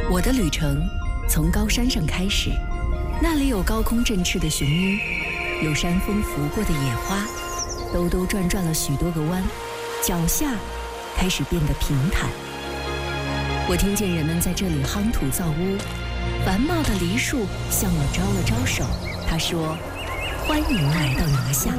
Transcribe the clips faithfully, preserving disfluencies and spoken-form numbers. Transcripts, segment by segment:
我的旅程从高山上开始，那里有高空振翅的雄鹰，有山风拂过的野花，兜兜转转了许多个弯，脚下开始变得平坦。我听见人们在这里夯土造屋，繁茂的梨树向我招了招手，他说：“欢迎来到宁夏。”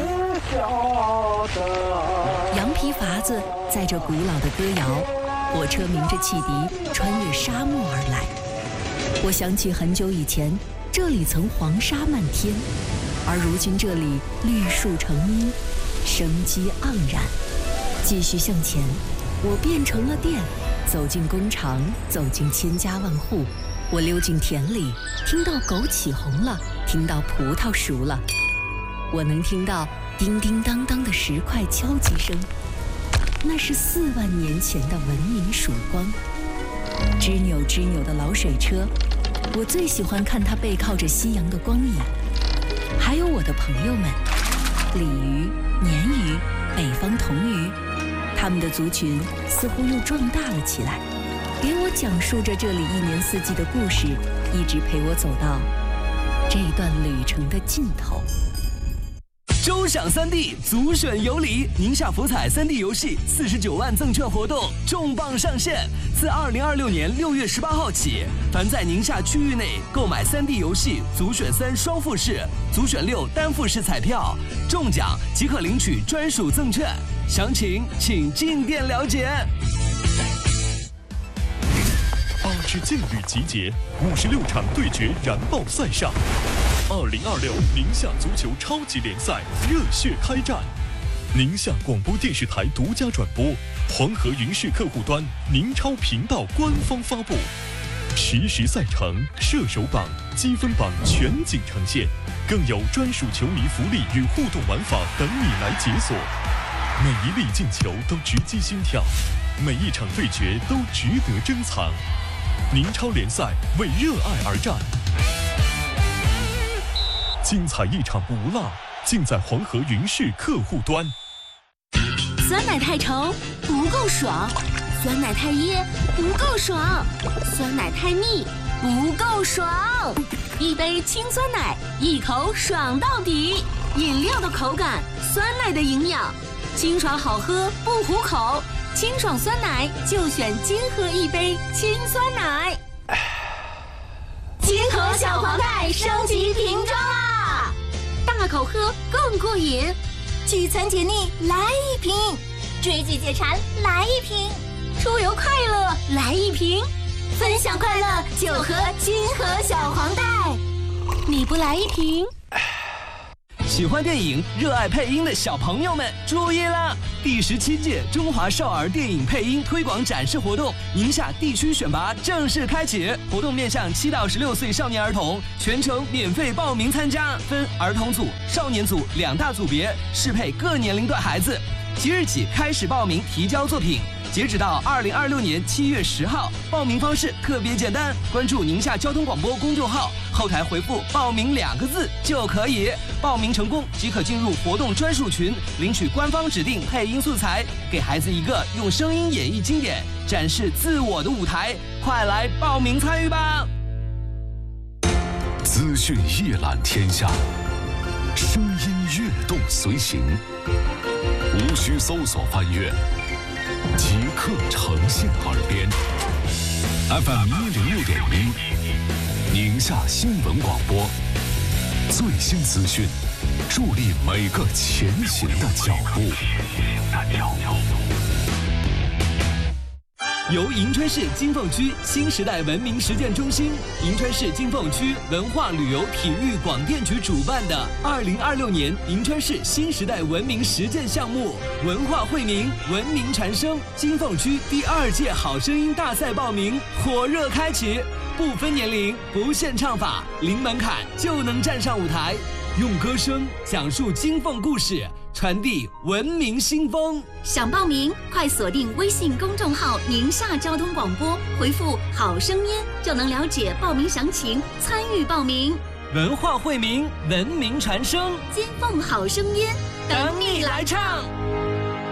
羊皮筏子载着古老的歌谣，火车鸣着汽笛，穿越沙漠而来。我想起很久以前，这里曾黄沙漫天，而如今这里绿树成荫，生机盎然。继续向前，我变成了电，走进工厂，走进千家万户。我溜进田里，听到枸杞红了，听到葡萄熟了。我能听到叮叮当当的石块敲击声，那是四万年前的文明曙光。吱扭吱扭的老水车，我最喜欢看它背靠着夕阳的光影。还有我的朋友们，鲤鱼、鲶鱼、北方童鱼，他们的族群似乎又壮大了起来，给我讲述着这里一年四季的故事，一直陪我走到这一段旅程的尽头。 周享三 D 足选有礼，宁夏福彩三 D 游戏四十九万赠券活动重磅上线！自二零二六年六月十八号起，凡在宁夏区域内购买三 D 游戏足选三双复式、足选六单复式彩票，中奖即可领取专属赠券。详情请进店了解。 八支劲旅集结，五十六场对决燃爆赛上。二零二六宁夏足球超级联赛热血开战，宁夏广播电视台独家转播，黄河云视客户端宁超频道官方发布，实时赛程、射手榜、积分榜全景呈现，更有专属球迷福利与互动玩法等你来解锁。每一粒进球都直击心跳，每一场对决都值得珍藏。宁超联赛为热爱而战，精彩一场不落，尽在黄河云视客户端。 酸奶太稠不够爽，酸奶太噎不够爽，酸奶太腻不够爽。一杯清酸奶，一口爽到底。饮料的口感，酸奶的营养，清爽好喝不糊口。清爽酸奶就选金河一杯清酸奶。金河小黄袋升级瓶装啦！大口喝更过瘾，聚餐解腻来一瓶，追剧解馋来一瓶，出游快乐来一瓶，分享快乐就喝金河小黄袋。你不来一瓶？ 喜欢电影、热爱配音的小朋友们注意啦！第十七届中华少儿电影配音推广展示活动宁夏地区选拔正式开启，活动面向七到十六岁少年儿童，全程免费报名参加，分儿童组、少年组两大组别，适配各年龄段孩子。即日起开始报名提交作品，截止到二零二六年七月十号。报名方式特别简单，关注宁夏交通广播公众号，后台回复报名两个字就可以。报名成功即可进入活动专属群，领取官方指定配音素材，给孩子一个用声音演绎经典、展示自我的舞台。快来报名参与吧！ 资讯一览天下，声音跃动随行，无需搜索翻阅，即刻呈现耳边。F M 一零六点一，宁夏新闻广播，最新资讯，助力每个前行的脚步。 由银川市金凤区新时代文明实践中心、银川市金凤区文化旅游体育广电局主办的二零二六年银川市新时代文明实践项目文化惠民、文明传声金凤区第二届好声音大赛报名火热开启，不分年龄，不限唱法，零门槛就能站上舞台，用歌声讲述金凤故事，传递文明新风。 想报名，快锁定微信公众号“宁夏交通广播”，回复“好声音”就能了解报名详情，参与报名。 文化惠民，文明传声， 金凤好声音， 等你来唱。